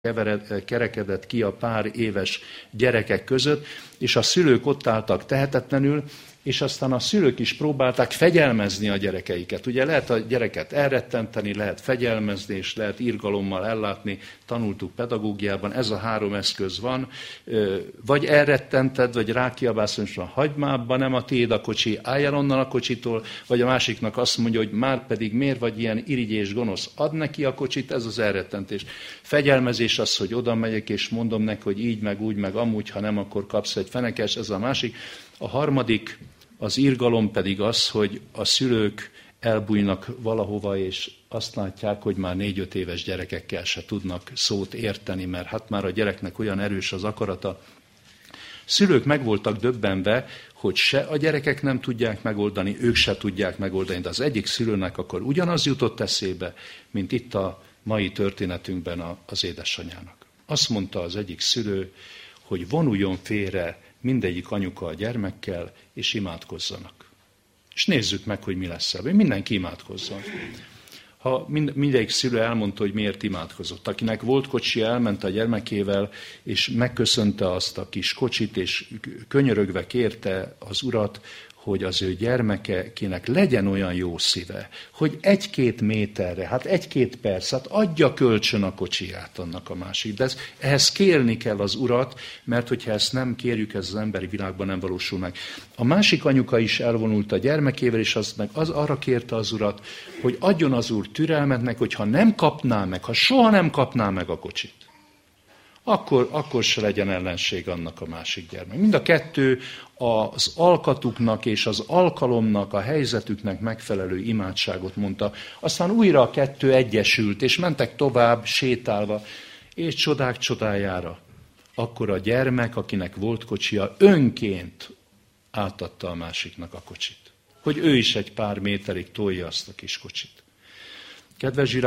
kerekedett ki a pár éves gyerekek között, és a szülők ott álltak tehetetlenül, és aztán a szülők is próbálták fegyelmezni a gyerekeiket. Ugye lehet a gyereket elrettenteni, lehet fegyelmezni, és lehet irgalommal ellátni, tanultuk pedagógiában, ez a három eszköz van. Vagy elrettented, vagy rákiabálsz, hogy hagyd már abba, nem a tiéd a kocsi, állj el onnan a kocsitól, vagy a másiknak azt mondja, hogy már pedig miért vagy ilyen irigy és gonosz, add neki a kocsit, ez az elrettentés. Fegyelmezés az, hogy oda megyek, és mondom neki, hogy így, meg úgy, meg amúgy, ha nem, akkor kapsz egy fenekes, ez a másik. A harmadik, az irgalom pedig az, hogy a szülők elbújnak valahova, és azt látják, hogy már 4-5 éves gyerekekkel se tudnak szót érteni, mert hát már a gyereknek olyan erős az akarata. Szülők meg voltak döbbenve, hogy se a gyerekek nem tudják megoldani, ők se tudják megoldani, de az egyik szülőnek akkor ugyanaz jutott eszébe, mint itt a mai történetünkben az édesanyának. Azt mondta az egyik szülő, hogy vonuljon félre mindegyik anyuka a gyermekkel, és imádkozzanak. És nézzük meg, hogy mi lesz ebből. Mindenki imádkozzon. Ha mindegyik szülő elmondta, hogy miért imádkozott. Akinek volt kocsi, elment a gyermekével, és megköszönte azt a kis kocsit, és könyörögve kérte az Urat, hogy az ő gyermekekinek legyen olyan jó szíve, hogy 1-2 méterre, hát 1-2 perc, hát adja kölcsön a kocsiját annak a másik. De ehhez kérni kell az Urat, mert hogyha ezt nem kérjük, ez az emberi világban nem valósul meg. A másik anyuka is elvonult a gyermekével, és arra kérte az Urat, hogy adjon az Úr türelmet neki, hogyha nem kapná meg, ha soha nem kapná meg a kocsit, akkor se legyen ellenség annak a másik gyermek. Mind a kettő az alkatuknak és az alkalomnak, a helyzetüknek megfelelő imádságot mondta. Aztán újra a kettő egyesült, és mentek tovább sétálva, és csodák csodájára. Akkor a gyermek, akinek volt kocsia, önként átadta a másiknak a kocsit. Hogy ő is egy pár méterig tolja azt a kis kocsit. Kedves